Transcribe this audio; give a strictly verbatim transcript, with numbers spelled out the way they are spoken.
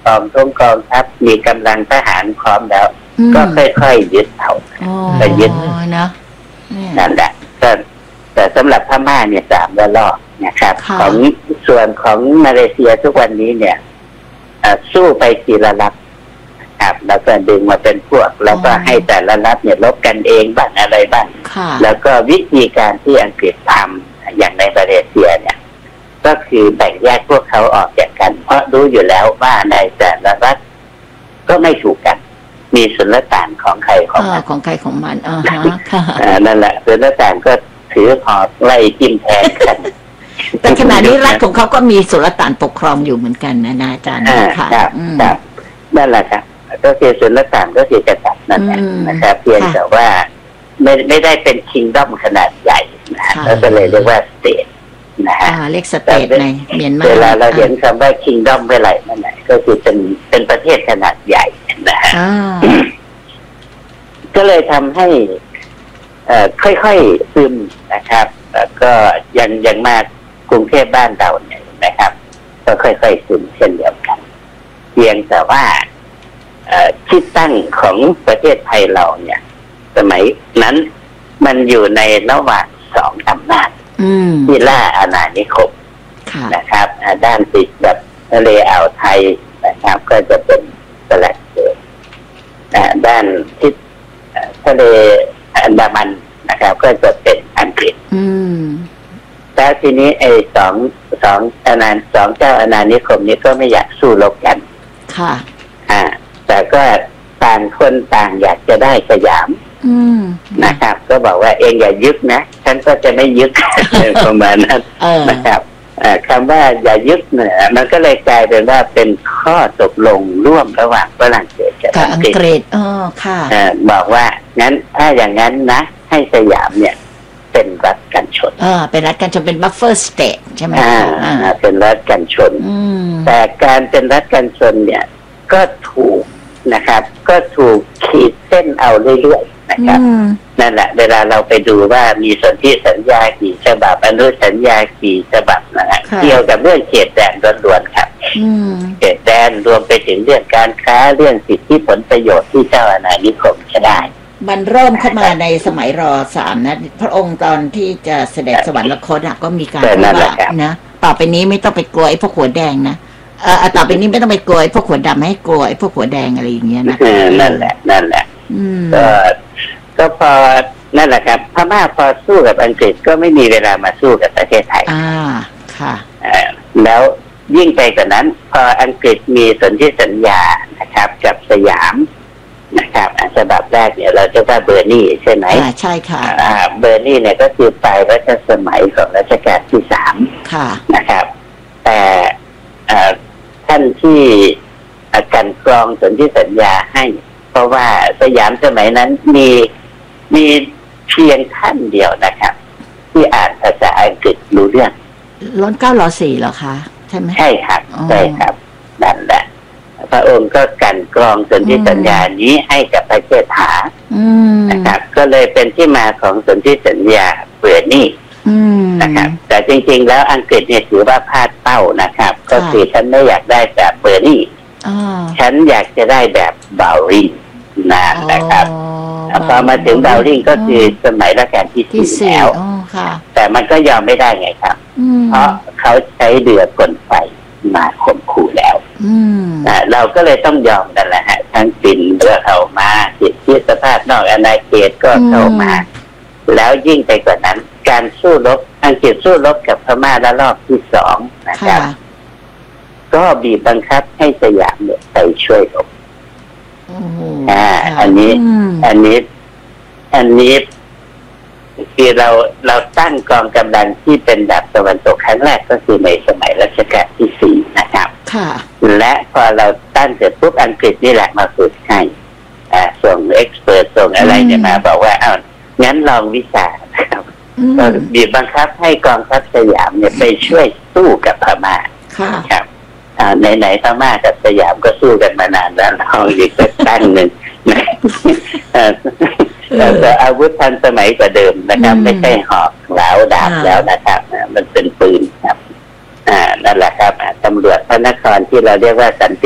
กองทงกองทัพมีกำลังทหารพร้อมแล้วก็ค่อยๆยึดเอาก็ยึดนะนั่นแหละก็แต่สำหรับพม่าเนี่ยสามระลอกนะครับของส่วนของมาเลเซียทุกวันนี้เนี่ยสู้ไปทีละรัฐครับแล้วก็ดึงมาเป็นพวกแล้วก็ให้แต่ละรัฐเนี่ยลบกันเองบ้างอะไรบ้างแล้วก็วิธีการที่อังกฤษทำอย่างในมาเลเซียเนี่ยก็คือแบ่งแยกพวกเขาออกจากกันเพราะรู้อยู่แล้วว่าในแต่ละรัฐก็ไม่ถูกกันมีสุลต่านของใครของมันของใครของมันอ่าฮะนั่นแหละสุลต่านก็ถือหอกไล่จิ้มแทงกันแต่ขณะนี้รัฐของเขาก็มีสุลต่านปกครองอยู่เหมือนกันนะอาจารย์ค่ะครับนั่นแหละครับก็คือสุลต่านก็คือกษัตริย์นั่นแหละนะครับเพียงแต่ว่าไม่ไม่ได้เป็นคิงดอมขนาดใหญ่นะแล้วก็เลยเรียกว่าสเตทนะฮะเรียกสเตทในเมียนมาเวลาเราเห็นคำว่าคิงดอมเมื่อไหร่นั่นแหละก็คือเป็นเป็นประเทศขนาดใหญ่นะฮะก็เลยทำให้ค่อยๆซึมนะครับแล้วก็ยังยังมากกรุงเทพบ้านเราเนี่ยนะครับก็ค่อยๆซึมเช่นเดียวกันเพียงแต่ว่าที่ตั้งของประเทศไทยเราเนี่ยสมัยนั้นมันอยู่ในระหว่างสองอำนาจที่ล่าอาณานิคมนะครับด้านติดแบบทะเลอ่าวไทยนะครับก็จะเป็นฝรั่งเศสด้านทิศทะเลอันดามันนะครับก็จะเป็นอังกฤษแล้วทีนี้ไอ้สองสองอาณาสองเจ้าอาณานิคมนี้ก็ไม่อยากสู้รบกันค่ะอ่าแต่ก็ต่างคนต่างอยากจะได้สยามนะครับก็บอกว่าเองอย่ายึดนะฉันก็จะไม่ยึดประมาณนั้นนะครับคำว่าอย่ายึดเนี่ยมันก็เลยกลายเป็นว่าเป็นข้อตกลงร่วมระหว่างฝรั่งเศสกับอังกฤษอ๋อค่ะบอกว่างั้นถ้าอย่างนั้นนะให้สยามเนี่ยเป็นรัฐกันชนอ่าเป็นรัฐกันชนเป็นบัฟเฟอร์สเตทใช่ไหมอ่าเป็นรัฐกันชนแต่การเป็นรัฐกันชนเนี่ยก็ถูกนะครับก็ถูกขีดเส้นเอาเรื่อยๆนะครับนั่นแหละเวลาเราไปดูว่ามีสนธิสัญญากี่ฉบับอนุสัญญากี่ฉบับนะฮะเกี่ยวกับเรื่องเขตแดนล้วนๆครับเขตแดนรวมไปถึงเรื่องการค้าเรื่องสิทธิผลประโยชน์ที่เจ้าอาณานิคมจะได้มันเริ่มเข้ามาในสมัยรอสามนะพระองค์ตอนที่จะเสด็จสวรรคตก็มีการว่านะต่อไปนี้ไม่ต้องไปกลัวไอ้พวกหัวแดงนะเออต่อไปนี้ไม่ต้องไปกลัวไอ้พวกหัวดำให้กลัวไอ้พวกหัวแดงอะไรอย่างเงี้ยนะนั่นแหละนั่นแหละก็ก็พอนั่นแหละครับพม่าพอสู้กับอังกฤษก็ไม่มีเวลามาสู้กับประเทศไทยอ่าค่ะแล้วยิ่งไปกว่านั้นพออังกฤษมีสนธิสัญญานะครับกับสยามนะครับฉบับแรกเนี่ยเราจะว่าเบอร์นี่ใช่ไหมใช่ค่ะเบอร์นี่เนี่ยก็คือปลายรัชสมัยของรัชกาลที่สามนะครับแต่ท่านที่กันกรองสนธิสัญญาให้เพราะว่าสยามสมัยนั้นมีมีเพียงท่านเดียวนะครับที่อ่านภาษาอังกฤษรู้เรื่องร้อนเก้าร้อยสี่เหรอคะใช่ไหมใช่ครับใช่ครับนั่นแหละพระองค์ก็กันกรองสนธิสัญญานี้ให้กับประเทศถานะครับก็เลยเป็นที่มาของสนธิสัญญาเบอร์นี่นะครับแต่จริงๆแล้วอังกฤษเนี่ยถือว่าพลาดเป้านะครับก็คือฉันไม่อยากได้แบบเบอร์นี่ฉันอยากจะได้แบบบาวริงนะนะครับพอมาถึงบาวริงก็คือสมัยรัชกาลที่สี่แล้วแต่มันก็ยอมไม่ได้ไงครับเพราะเขาใช้เรือกลไฟมาข่มขู่แล้วเราก็เลยต้องยอมกันแหละฮะทั้งสินเรือเข้ามาสิทธิสภาพนอกอาณาเขตก็เข้ามาแล้วยิ่งไปกว่านั้นการสู้รบอังกฤษสู้รบกับพม่าระลอกที่สองนะครับก็บีบบังคับให้สยามเนี่ยไปช่วยรบอ่าอันนี้อันนี้อันนี้คือเราเราตั้งกองกำลังที่เป็นแบบตะวันตกครั้งแรกก็คือในสมัยรัชกาลที่สี่นะครับและพอเราตั้งเสร็จปุ๊บอังกฤษนี่แหละมาฝึกให้อ่าส่งเอ็กซ์เพรสส่งอะไรเนี่ยมาบอกว่าอ้าวงั้นลองวิชานะครับก็บีบบังคับให้กองทัพสยามเนี่ยไปช่วยสู้กับพม่าครับไหนๆพม่ากับสยามก็สู้กันมานานแล้วลองอีกสักตั้งหนึ่งแต่อาวุธทันสมัยกว่าเดิมนะครับไม่ใช่หอกเหลาดาบแล้วนะครับมันเป็นปืนครับอ่านั่นแหละครับตำรวจพระนครที่เราเรียกว่าสัน